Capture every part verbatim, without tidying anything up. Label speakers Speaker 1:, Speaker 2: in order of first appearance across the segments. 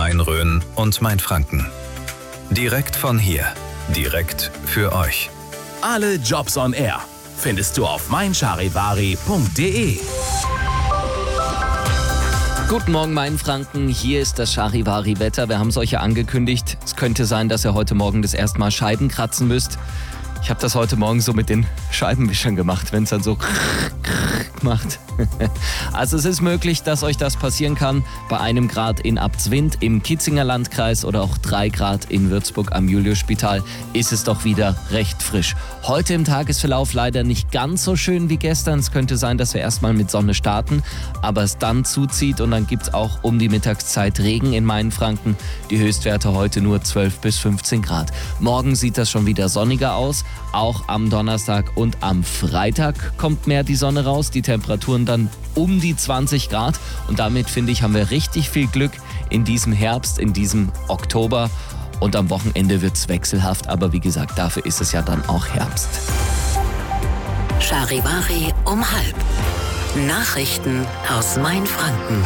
Speaker 1: Rhein-Rhön und Mainfranken. Direkt von hier, direkt für euch.
Speaker 2: Alle Jobs on Air findest du auf meincharivari punkt de.
Speaker 3: Guten Morgen, Mainfranken. Hier ist das Charivari-Wetter. Wir haben es euch ja angekündigt. Es könnte sein, dass ihr heute Morgen das erste Mal Scheiben kratzen müsst. Ich habe das heute Morgen so mit den Scheibenwischern gemacht, wenn es dann so macht. Also es ist möglich, dass euch das passieren kann. Bei einem Grad in Abzwind im Kitzinger Landkreis oder auch drei Grad in Würzburg am Juliusspital ist es doch wieder recht frisch. Heute im Tagesverlauf leider nicht ganz so schön wie gestern. Es könnte sein, dass wir erstmal mit Sonne starten, aber es dann zuzieht und dann gibt es auch um die Mittagszeit Regen in Mainfranken. Die Höchstwerte heute nur zwölf bis fünfzehn Grad. Morgen sieht das schon wieder sonniger aus. Auch am Donnerstag und am Freitag kommt mehr die Sonne raus. Die Temperaturen dann um die zwanzig Grad. Und damit, finde ich, haben wir richtig viel Glück in diesem Herbst, in diesem Oktober. Und am Wochenende wird es wechselhaft. Aber wie gesagt, dafür ist es ja dann auch Herbst.
Speaker 4: Charivari um halb. Nachrichten aus Mainfranken.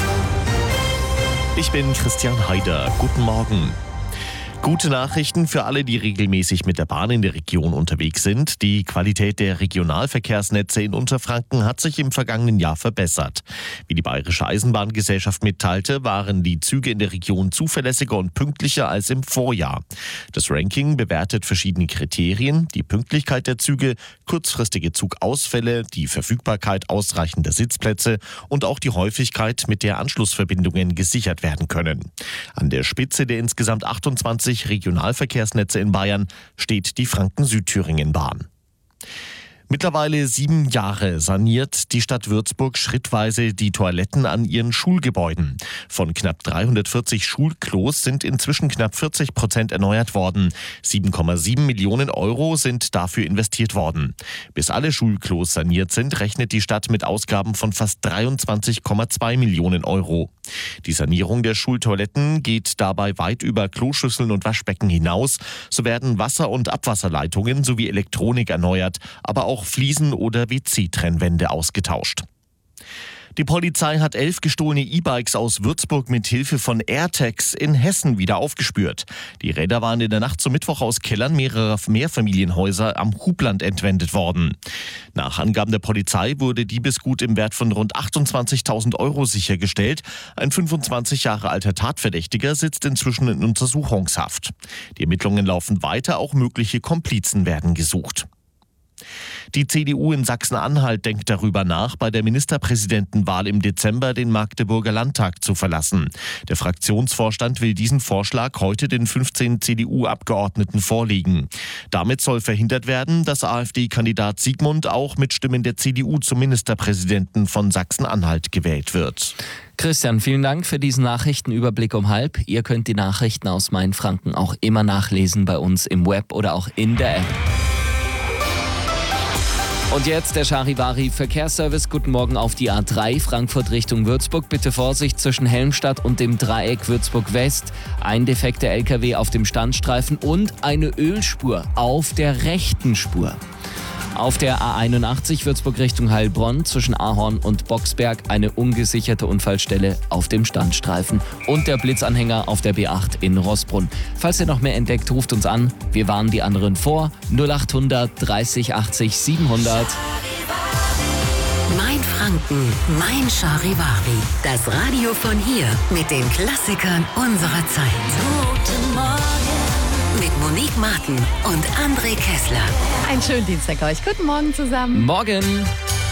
Speaker 5: Ich bin Christian Haider. Guten Morgen. Gute Nachrichten für alle, die regelmäßig mit der Bahn in der Region unterwegs sind. Die Qualität der Regionalverkehrsnetze in Unterfranken hat sich im vergangenen Jahr verbessert. Wie die Bayerische Eisenbahngesellschaft mitteilte, waren die Züge in der Region zuverlässiger und pünktlicher als im Vorjahr. Das Ranking bewertet verschiedene Kriterien: die Pünktlichkeit der Züge, kurzfristige Zugausfälle, die Verfügbarkeit ausreichender Sitzplätze und auch die Häufigkeit, mit der Anschlussverbindungen gesichert werden können. An der Spitze der insgesamt achtundzwanzig Regionalverkehrsnetze in Bayern steht die Franken-Südthüringen-Bahn. Mittlerweile sieben Jahre saniert die Stadt Würzburg schrittweise die Toiletten an ihren Schulgebäuden. Von knapp dreihundertvierzig Schulklos sind inzwischen knapp vierzig Prozent erneuert worden. sieben Komma sieben Millionen Euro sind dafür investiert worden. Bis alle Schulklos saniert sind, rechnet die Stadt mit Ausgaben von fast dreiundzwanzig Komma zwei Millionen Euro. Die Sanierung der Schultoiletten geht dabei weit über Kloschüsseln und Waschbecken hinaus. So werden Wasser- und Abwasserleitungen sowie Elektronik erneuert, aber auch Fliesen oder W C-Trennwände ausgetauscht. Die Polizei hat elf gestohlene E-Bikes aus Würzburg mit Hilfe von AirTags in Hessen wieder aufgespürt. Die Räder waren in der Nacht zum Mittwoch aus Kellern mehrerer Mehrfamilienhäuser am Hubland entwendet worden. Nach Angaben der Polizei wurde Diebesgut im Wert von rund achtundzwanzigtausend Euro sichergestellt. Ein fünfundzwanzig Jahre alter Tatverdächtiger sitzt inzwischen in Untersuchungshaft. Die Ermittlungen laufen weiter, auch mögliche Komplizen werden gesucht. Die C D U in Sachsen-Anhalt denkt darüber nach, bei der Ministerpräsidentenwahl im Dezember den Magdeburger Landtag zu verlassen. Der Fraktionsvorstand will diesen Vorschlag heute den fünfzehn C D U-Abgeordneten vorlegen. Damit soll verhindert werden, dass AfD-Kandidat Siegmund auch mit Stimmen der C D U zum Ministerpräsidenten von Sachsen-Anhalt gewählt wird.
Speaker 3: Christian, vielen Dank für diesen Nachrichtenüberblick um halb. Ihr könnt die Nachrichten aus Mainfranken auch immer nachlesen bei uns im Web oder auch in der App. Und jetzt der Charivari Verkehrsservice. Guten Morgen auf die A drei, Frankfurt Richtung Würzburg. Bitte Vorsicht zwischen Helmstadt und dem Dreieck Würzburg West. Ein defekter L K W auf dem Standstreifen und eine Ölspur auf der rechten Spur. Auf der A einundachtzig Würzburg Richtung Heilbronn zwischen Ahorn und Boxberg eine ungesicherte Unfallstelle auf dem Standstreifen und der Blitzanhänger auf der B acht in Roßbrunn. Falls ihr noch mehr entdeckt, ruft uns an. Wir warnen die anderen vor. null achthundert dreißig achtzig siebenhundert.
Speaker 4: Mainfranken, mein Charivari. Das Radio von hier mit den Klassikern unserer Zeit. Guten Morgen. Mit Monique Martin und André Kessler.
Speaker 6: Einen schönen Dienstag euch. Guten Morgen zusammen.
Speaker 3: Morgen.